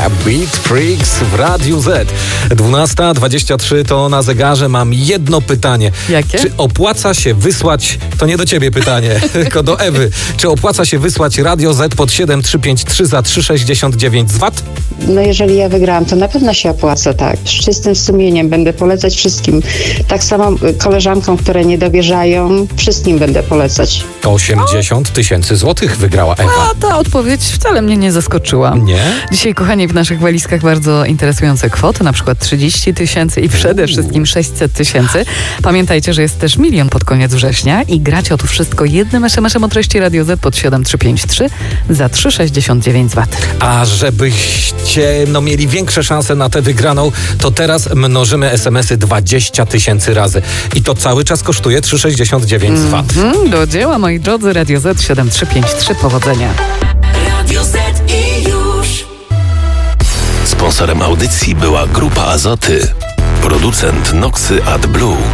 Beat Freaks w Radiu Z. 12:23 to na zegarze. Mam jedno pytanie. Jakie? Czy opłaca się wysłać, to nie do ciebie pytanie, tylko do Ewy. Czy opłaca się wysłać Radio Z pod 7353 za 3,69 z VAT? No jeżeli ja wygrałam, to na pewno się opłaca, tak. Z czystym sumieniem będę polecać wszystkim. Tak samo koleżankom, które nie dowierzają, wszystkim będę polecać. 80 000 złotych wygrała Ewa. A ta odpowiedź wcale mnie nie zaskoczyła. Nie? Dzisiaj, kochani, w naszych walizkach bardzo interesujące kwoty, na przykład 30 000 i przede wszystkim 600 000. Pamiętajcie, że jest też 1 000 000 pod koniec września i gracie o to wszystko jednym SMS-em o treści Radio Z pod 7353 za 3,69 z VAT. A żebyście mieli większe szanse na tę wygraną, to teraz mnożymy SMS-y 20 000 razy. I to cały czas kosztuje 3,69 z VAT. Do dzieła, moi drodzy, Radio Z 7353. Powodzenia. Radio Z i już. Sponsorem audycji była Grupa Azoty, producent Noxy AdBlue.